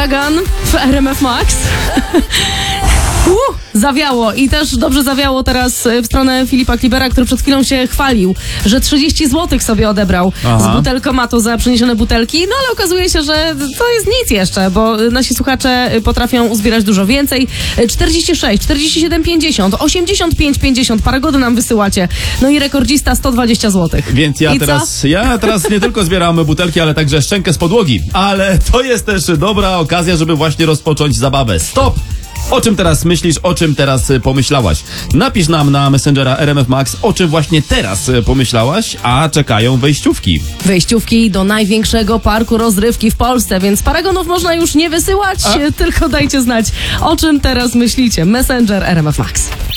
Huragan w RMF Max. Zawiało i też dobrze zawiało teraz w stronę Filipa Klibera, który przed chwilą się chwalił, że 30 zł sobie odebrał z butelkomatu za przyniesione butelki, no ale okazuje się, że to jest nic jeszcze, bo nasi słuchacze potrafią uzbierać dużo więcej. 46, 47, 50, 85, 50, paragody nam wysyłacie. No i rekordzista 120 zł. Więc ja teraz nie tylko zbieram butelki, ale także szczękę z podłogi. Ale to jest też dobra okazja, żeby właśnie rozpocząć zabawę. Stop! O czym teraz myślisz, o czym teraz pomyślałaś? Napisz nam na Messengera RMF Max, o czym właśnie teraz pomyślałaś, a czekają wejściówki. Wejściówki do największego parku rozrywki w Polsce, więc paragonów można już nie wysyłać, tylko dajcie znać, o czym teraz myślicie. Messenger RMF Max.